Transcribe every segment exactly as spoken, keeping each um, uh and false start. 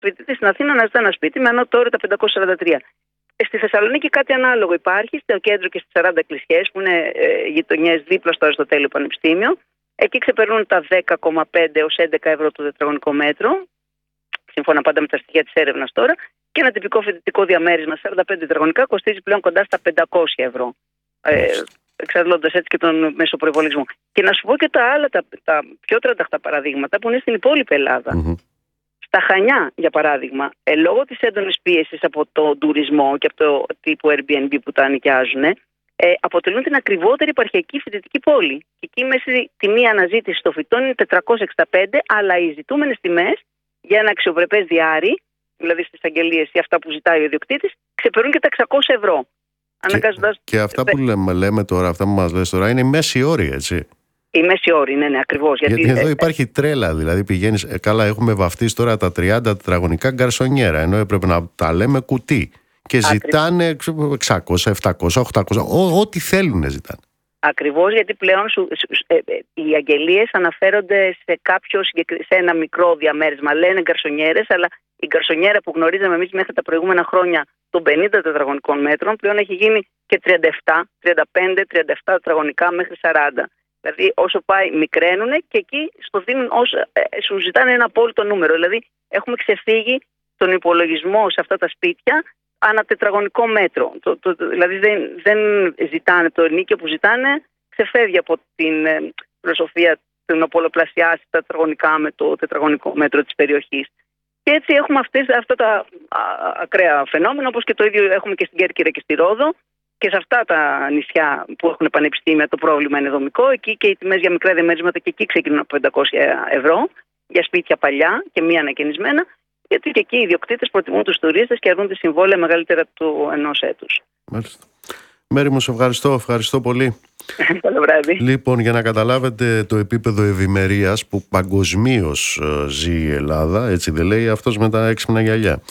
φοιτητή στην Αθήνα να ζητά ένα σπίτι με ανώτατο όριο τα πεντακόσια σαράντα τρία. Στη Θεσσαλονίκη κάτι ανάλογο υπάρχει, στο κέντρο και στις σαράντα εκκλησιές, που είναι ε, γειτονιές δίπλα στο Αριστοτέλειο Πανεπιστήμιο. Εκεί ξεπερνούν τα δέκα κόμμα πέντε έως έντεκα ευρώ το τετραγωνικό μέτρο, σύμφωνα πάντα με τα στοιχεία της έρευνας τώρα. Και ένα τυπικό φοιτητικό διαμέρισμα σαράντα πέντε τετραγωνικά κοστίζει πλέον κοντά στα πεντακόσια ευρώ. Ε, εξαντλώντας έτσι και τον μέσο προϋπολογισμό. Και να σου πω και τα άλλα, τα, τα πιο τρανταχτά παραδείγματα που είναι στην υπόλοιπη Ελλάδα. Mm-hmm. Στα Χανιά, για παράδειγμα, ε, λόγω της έντονης πίεσης από το τουρισμό και από το τύπου Airbnb που τα νοικιάζουν, ε, αποτελούν την ακριβότερη επαρχιακή φοιτητική πόλη. Και εκεί η μέση τιμή αναζήτηση των φοιτών είναι τετρακόσια εξήντα πέντε, αλλά οι ζητούμενες τιμές για ένα αξιοπρεπές διάρρη, δηλαδή στις αγγελίες ή αυτά που ζητάει ο ιδιοκτήτης, ξεπερνούν και τα εξακόσια ευρώ. Και, και αυτά που λέμε, λέμε τώρα, αυτά που μας λες τώρα, είναι η μέση όρη, έτσι. Η μέση όρη, ναι, ναι, ακριβώς. Γιατί, γιατί εδώ υπάρχει τρέλα, δηλαδή πηγαίνεις, ε, καλά, έχουμε βαφτίσει τώρα τα τριάντα τετραγωνικά γκαρσονιέρα, ενώ έπρεπε να τα λέμε κουτί. Και ακριβώς. Ζητάνε εξακόσια, επτακόσια, οκτακόσια, ό, ό,τι θέλουν ζητάνε. Ακριβώς, γιατί πλέον σου, σου, ε, ε, οι αγγελίες αναφέρονται σε κάποιο σε ένα μικρό διαμέρισμα. Λένε γκαρσονιέρες, αλλά η γκαρσονιέρα που γνωρίζαμε εμείς μέχρι τα προηγούμενα χρόνια των πενήντα τετραγωνικών μέτρων πλέον έχει γίνει και τριάντα επτά, τριάντα πέντε, τριάντα επτά τετραγωνικά μέχρι σαράντα. Δηλαδή όσο πάει μικραίνουνε και εκεί στο δίνουν ως, ε, σου ζητάνε ένα απόλυτο νούμερο. Δηλαδή έχουμε ξεφύγει τον υπολογισμό σε αυτά τα σπίτια ανά τετραγωνικό μέτρο. Το, το, το, δηλαδή δεν, δεν ζητάνε το ενίκιο που ζητάνε, ξεφεύγει από την ε, φιλοσοφία του να πολλαπλασιάσει τα τετραγωνικά με το τετραγωνικό μέτρο της περιοχής. Και έτσι έχουμε αυτές, αυτά τα α, ακραία φαινόμενα, όπως και το ίδιο έχουμε και στην Κέρκυρα και στη Ρόδο. Και σε αυτά τα νησιά που έχουν πανεπιστήμια το πρόβλημα είναι δομικό. Εκεί και οι τιμές για μικρά διαμέρισματα και εκεί ξεκινούν από πεντακόσια ευρώ για σπίτια παλιά και μη ανακαινισμένα. Γιατί και εκεί οι ιδιοκτήτες προτιμούν τους τουρίστες και αρνούνται συμβόλαια μεγαλύτερα του ενός έτους. Μάλιστα. Μέρη μου, σε ευχαριστώ, ευχαριστώ πολύ. Καλό βράδυ. Λοιπόν, για να καταλάβετε το επίπεδο ευημερίας που παγκοσμίως ζει η Ελλάδα, έτσι δεν λέει αυτός με τα έξυπνα γυαλιά.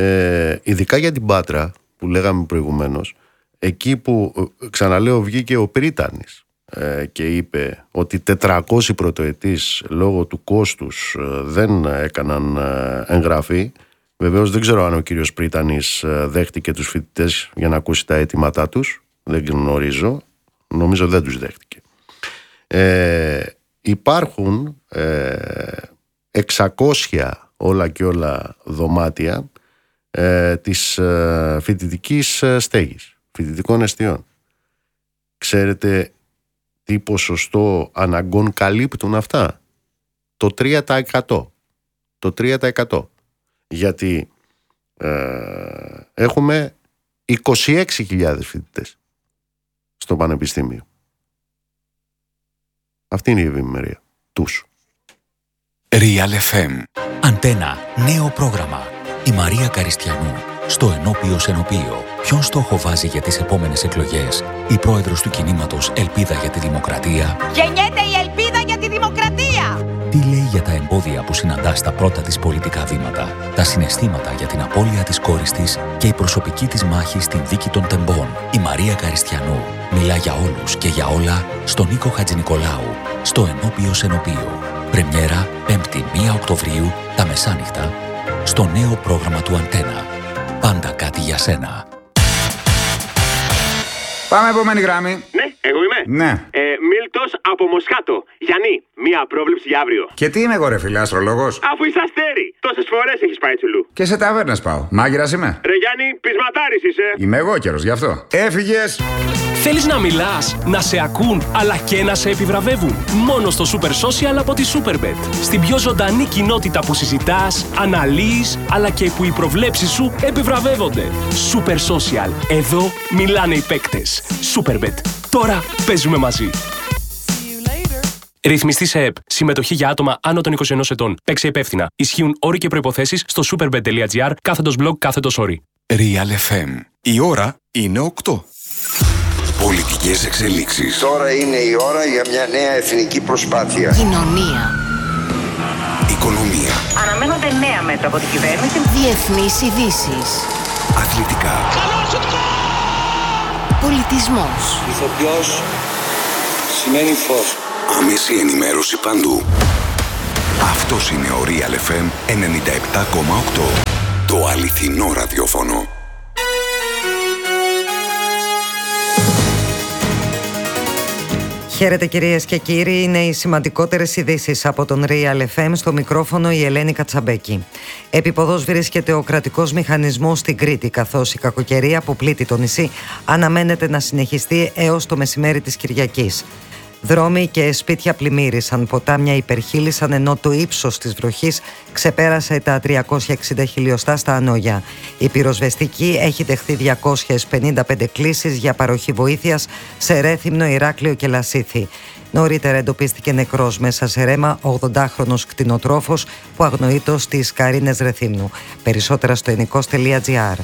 Ε, ειδικά για την Πάτρα που λέγαμε προηγουμένως, εκεί που, ξαναλέω, βγήκε ο Πρίτανης ε, και είπε ότι τετρακόσιοι πρωτοετής λόγω του κόστους ε, δεν έκαναν ε, εγγραφή. Βεβαίως δεν ξέρω αν ο κύριος Πρίτανης ε, δέχτηκε τους φοιτητές για να ακούσει τα αιτήματά τους. Δεν γνωρίζω. Νομίζω δεν τους δέχτηκε. Ε, υπάρχουν ε, εξακόσια όλα και όλα δωμάτια ε, της ε, φοιτητικής στέγης, φοιτητικών εστιών. Ξέρετε τι ποσοστό αναγκών καλύπτουν αυτά? Το τρία τοις εκατό. Το τρία τοις εκατό. Γιατί ε, έχουμε είκοσι έξι χιλιάδες φοιτητές στο πανεπιστήμιο. Αυτή είναι η ευημερία τους. Real εφ εμ. Αντένα. Νέο πρόγραμμα. Η Μαρία Καριστιανού. Στο ενώπιο σενοπείο. Ποιον στόχο βάζει για τις επόμενες εκλογές η πρόεδρος του κινήματος Ελπίδα για τη Δημοκρατία? Γεννιέται η ελπίδα για τη δημοκρατία! Τι λέει για τα εμπόδια που συναντά στα πρώτα της πολιτικά βήματα, τα συναισθήματα για την απώλεια της κόρης της και η προσωπική της μάχη στην δίκη των τεμπών? Η Μαρία Καριστιανού μιλά για όλους και για όλα στον Νίκο Χατζηνικολάου, στο ενώπιο σενοπείο. Πρεμιέρα πέμπτη πρώτη Οκτωβρίου τα μεσάνυχτα, στο νέο πρόγραμμα του Αντένα. Πάντα κάτι για σένα. Πάμε επόμενη γράμμη. Ναι, εγώ είμαι. Ναι. Ε, Μίλτος από Μοσχάτο. Γιάννη, μία πρόβλεψη για αύριο. Και τι είμαι εγώ, ρε φίλε, αστρολόγος? Αφού είσαι αστέρι. Τόσες φορές έχεις πάει τσουλού. Και σε ταβέρνες πάω. Μάγειρας είμαι. Ρε Γιάννη, πεισματάρης είσαι. Είμαι εγώ καιρός γι' αυτό. Έφυγες. Θέλεις να μιλάς, να σε ακούν, αλλά και να σε επιβραβεύουν? Μόνο στο Super Social από τη Superbet. Στην πιο ζωντανή κοινότητα που συζητάς, αναλύεις, αλλά και που οι προβλέψεις σου επιβραβεύονται. Super Social. Εδώ μιλάνε οι παίκτες. Superbet. Τώρα παίζουμε μαζί. Ρυθμιστή σε ΕΠ. Συμμετοχή για άτομα άνω των είκοσι ενός ετών. Παίξε υπεύθυνα. Ισχύουν όροι και προϋποθέσεις στο superbet.gr κάθετος blog κάθετος όροι. Real εφ εμ. Η ώρα είναι οκτώ. Πολιτικές εξελίξεις. Τώρα είναι η ώρα για μια νέα εθνική προσπάθεια. Κοινωνία. Οικονομία. Αναμένονται νέα μέτρα από την κυβέρνηση. Διεθνείς ειδήσεις. Αθλητικά. Πολιτισμός. Ηθοποιός σημαίνει φως. Άμεση ενημέρωση παντού. Αυτός είναι ο Real εφ εμ ενενήντα επτά κόμμα οκτώ. Το αληθινό ραδιόφωνο. Χαίρετε κυρίες και κύριοι, είναι οι σημαντικότερες ειδήσεις από τον Real εφ εμ, στο μικρόφωνο η Ελένη Κατσαμπέκη. Επιποδός βρίσκεται ο κρατικός μηχανισμός στην Κρήτη, καθώς η κακοκαιρία που πλήττει το νησί αναμένεται να συνεχιστεί έως το μεσημέρι της Κυριακής. Δρόμοι και σπίτια πλημμύρισαν, ποτάμια υπερχείλησαν, ενώ το ίψος της βροχής ξεπέρασε τα τριακόσια εξήντα χιλιοστά στα Ανόγια. Η πυροσβεστική έχει δεχθεί διακόσιες πενήντα πέντε κλήσεις για παροχή βοήθειας σε Ρέθυμνο, Ηράκλειο και Λασίθι. Νωρίτερα εντοπίστηκε νεκρός μέσα σε ρέμα ογδοντάχρονος κτηνοτρόφος που αγνοείτο στις Καρίνες Ρεθύμνου. Περισσότερα στο ενικός τελεία τζι άρ.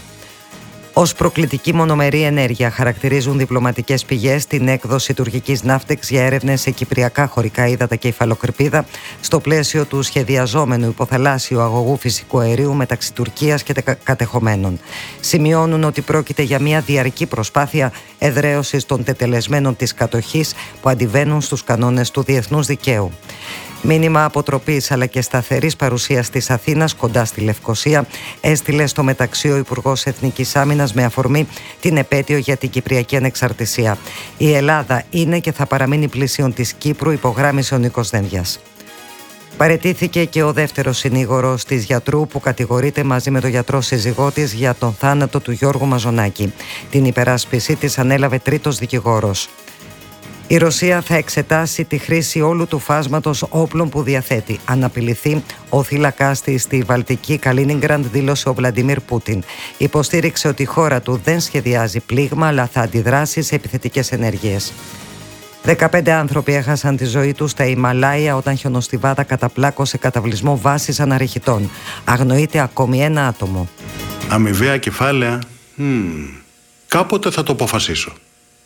Ως προκλητική μονομερή ενέργεια χαρακτηρίζουν διπλωματικές πηγές την έκδοση τουρκικής ναύτεξ για έρευνες σε κυπριακά χωρικά ύδατα και υφαλοκρηπίδα στο πλαίσιο του σχεδιαζόμενου υποθαλάσσιου αγωγού φυσικού αερίου μεταξύ Τουρκίας και κατεχομένων. Σημειώνουν ότι πρόκειται για μια διαρκή προσπάθεια εδραίωσης των τετελεσμένων της κατοχής που αντιβαίνουν στους κανόνες του διεθνούς δικαίου. Μήνυμα αποτροπής αλλά και σταθερής παρουσίας της Αθήνας κοντά στη Λευκοσία έστειλε στο μεταξύ ο Υπουργός Εθνικής Άμυνας με αφορμή την επέτειο για την Κυπριακή Ανεξαρτησία. Η Ελλάδα είναι και θα παραμείνει πλησίον της Κύπρου, υπογράμμισε ο Νίκος Δένδιας. Παραιτήθηκε και ο δεύτερος συνήγορος της γιατρού που κατηγορείται μαζί με τον γιατρό σύζυγό της για τον θάνατο του Γιώργου Μαζονάκη. Την υπεράσπιση της ανέλαβε τρίτος δικηγόρος. Η Ρωσία θα εξετάσει τη χρήση όλου του φάσματος όπλων που διαθέτει. Αν απειληθεί ο θύλακάς της στη Βαλτική Καλίνιγκραντ, δήλωσε ο Βλαντιμίρ Πούτιν. Υποστήριξε ότι η χώρα του δεν σχεδιάζει πλήγμα, αλλά θα αντιδράσει σε επιθετικές ενέργειες. δεκαπέντε άνθρωποι έχασαν τη ζωή τους στα Ιμαλάια όταν χιονοστιβάδα καταπλάκωσε καταβλισμό βάσης αναρριχητών. Αγνοείται ακόμη ένα άτομο. Αμοιβαία κεφάλαια. Mm. Κάποτε θα το αποφασίσω.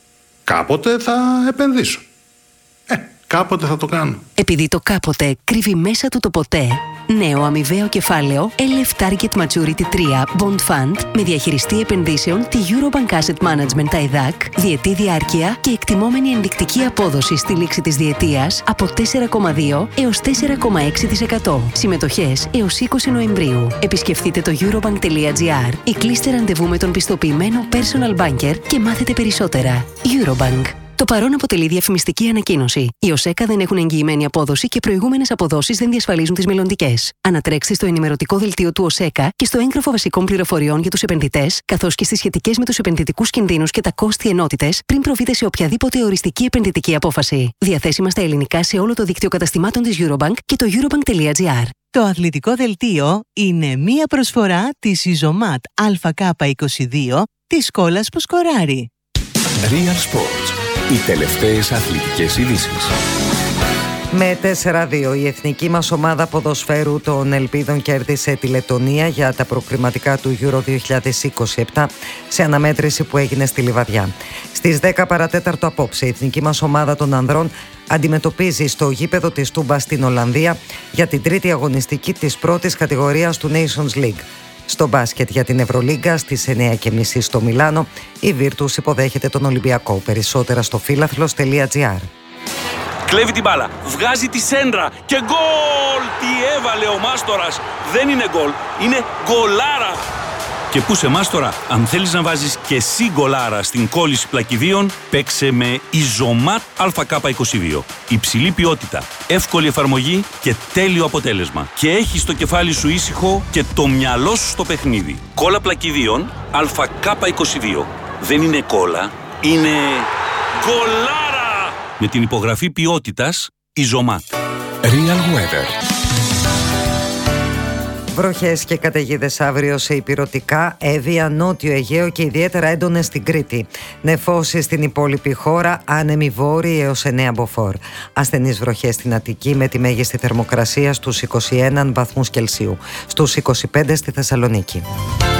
Κάποτε θα επενδύσω. Ε, κάποτε θα το κάνω. Επειδή το κάποτε κρύβει μέσα του το ποτέ, νέο αμοιβαίο κεφάλαιο ελ εφ Target Maturity τρία Bond Fund με διαχειριστή επενδύσεων τη Eurobank Asset Management τα ΕΔΑΚ, διετή διάρκεια και εκτιμόμενη ενδεικτική απόδοση στη λήξη της διετίας από τέσσερα κόμμα δύο έως τέσσερα κόμμα έξι τοις εκατό. Συμμετοχές έως είκοσι Νοεμβρίου. Επισκεφτείτε το eurobank τελεία τζι άρ ή κλείστε ραντεβού με τον πιστοποιημένο personal banker και μάθετε περισσότερα. Eurobank. Το παρόν αποτελεί διαφημιστική ανακοίνωση. Οι ΟΣΕΚΑ δεν έχουν εγγυημένη απόδοση και προηγούμενες αποδόσεις δεν διασφαλίζουν τις μελλοντικές. Ανατρέξτε στο ενημερωτικό δελτίο του ΟΣΕΚΑ και στο έγγραφο βασικών πληροφοριών για τους επενδυτές, καθώς και στις σχετικές με τους επενδυτικούς κινδύνους και τα κόστη ενότητες, πριν προβείτε σε οποιαδήποτε οριστική επενδυτική απόφαση. Διαθέσιμα στα ελληνικά σε όλο το δίκτυο καταστημάτων της Eurobank και το eurobank τελεία τζι άρ. Το αθλητικό δελτίο είναι μία προσφορά της Ιζωμάτ Α Κ είκοσι δύο της κόλλας που σκοράρει. Real Sports. Οι τελευταίες αθλητικές ειδήσεις. Με τέσσερα δύο η εθνική μας ομάδα ποδοσφαίρου των Ελπίδων κέρδισε τη Λετονία για τα προκριματικά του Euro δύο χιλιάδες είκοσι επτά σε αναμέτρηση που έγινε στη Λιβαδιά. Στις δέκα παρατέταρτο απόψε η εθνική μας ομάδα των ανδρών αντιμετωπίζει στο γήπεδο της Τούμπα στην Ολλανδία για την τρίτη αγωνιστική της πρώτης κατηγορίας του Nations League. Στο μπάσκετ για την Ευρωλίγκα στις εννιά και μισή στο Μιλάνο, η Virtus υποδέχεται τον Ολυμπιακό. Περισσότερα στο φίλαθλος τελεία τζι άρ. Κλέβει την μπάλα, βγάζει τη σέντρα και γκολ! Τι έβαλε ο Μάστορας! Δεν είναι γκολ, είναι γκολάρα! Και πού σε Μάστορα, αν θέλεις να βάζεις και εσύ γκολάρα στην κόλληση πλακιδίων, παίξε με Ιζωμάτ Α Κ είκοσι δύο. Υψηλή ποιότητα, εύκολη εφαρμογή και τέλειο αποτέλεσμα. Και έχεις το κεφάλι σου ήσυχο και το μυαλό σου στο παιχνίδι. Κόλλα πλακιδίων Α Κ είκοσι δύο. Δεν είναι κόλλα, είναι γκολάρα! Με την υπογραφή ποιότητας Ιζωμάτ. Real Weather. Βροχές και καταιγίδες αύριο σε ηπειρωτικά, Εύβοια, Νότιο Αιγαίο και ιδιαίτερα έντονες στην Κρήτη. Νεφώσεις στην υπόλοιπη χώρα, άνεμοι βόρειοι έως εννέα μποφόρ. Ασθενείς βροχές στην Αττική με τη μέγιστη θερμοκρασία στους είκοσι ένα βαθμούς Κελσίου. Στους είκοσι πέντε στη Θεσσαλονίκη.